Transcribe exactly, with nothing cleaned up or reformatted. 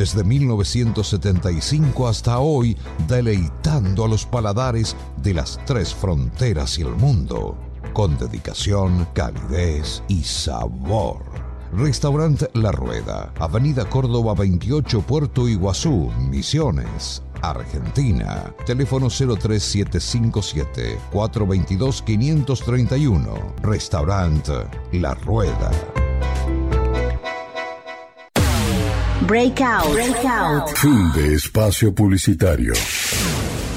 desde mil novecientos setenta y cinco hasta hoy, deleitando a los paladares de las tres fronteras y el mundo, con dedicación, calidez y sabor. Restaurante La Rueda, Avenida Córdoba veintiocho, Puerto Iguazú, Misiones, Argentina. Teléfono cero tres siete cinco siete, cuatro dos dos, cinco tres uno. Restaurante La Rueda. Breakout. Breakout. Fin de espacio publicitario.